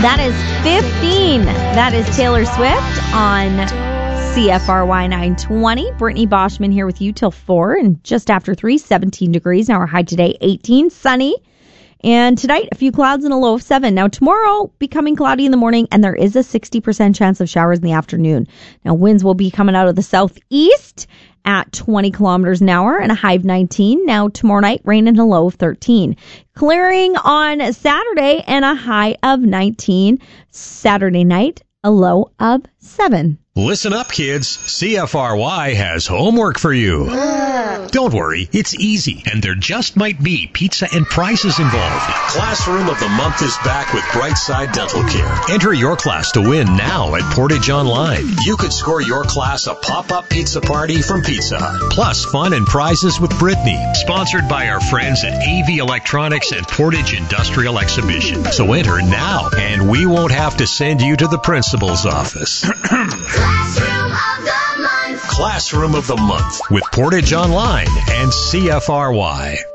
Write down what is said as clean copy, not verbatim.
That is 15. That is Taylor Swift on CFRY 920. Brittany Boschman here with you till 4 and just after 3, 17 degrees. Now our high today, 18, sunny. And tonight, a few clouds and a low of 7. Now tomorrow, becoming cloudy in the morning, and there is a 60% chance of showers in the afternoon. Now winds will be coming out of the southeast at 20 kilometers an hour and a high of 19. Now tomorrow night, rain and a low of 13. Clearing on Saturday and a high of 19. Saturday night, a low of 7. Listen up, kids. CFRY has homework for you. Don't worry, it's easy, and there just might be pizza and prizes involved. Classroom of the Month is back with Brightside Dental Care. Enter your class to win now at Portage Online. You could score your class a pop-up pizza party from Pizza Hut. Plus fun and prizes with Brittany. Sponsored by our friends at AV Electronics and Portage Industrial Exhibition. So enter now, and we won't have to send you to the principal's office. Classroom of the Month with Portage Online and CFRY.